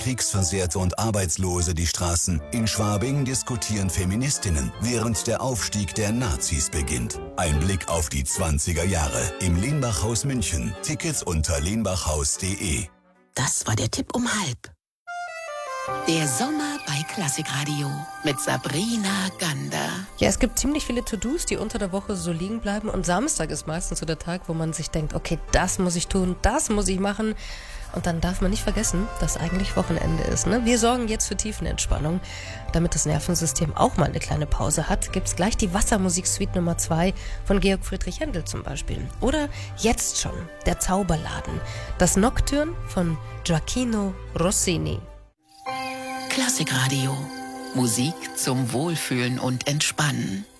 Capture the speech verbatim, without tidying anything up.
Kriegsversehrte und Arbeitslose die Straßen. In Schwabing diskutieren Feministinnen, während der Aufstieg der Nazis beginnt. Ein Blick auf die zwanziger Jahre im Lenbachhaus München. Tickets unter lenbachhaus punkt de. Das war der Tipp um halb. Der Sommer bei Klassikradio mit Sabrina Gander. Ja, es gibt ziemlich viele To-Dos, die unter der Woche so liegen bleiben. Und Samstag ist meistens so der Tag, wo man sich denkt, okay, das muss ich tun, das muss ich machen. Und dann darf man nicht vergessen, dass eigentlich Wochenende ist. Ne? Wir sorgen jetzt für Tiefenentspannung. Damit das Nervensystem auch mal eine kleine Pause hat, gibt's gleich die Wassermusik-Suite Nummer zwei von Georg Friedrich Händel zum Beispiel. Oder jetzt schon der Zauberladen, das Nocturne von Gioacchino Rossini. Klassikradio. Musik zum Wohlfühlen und Entspannen.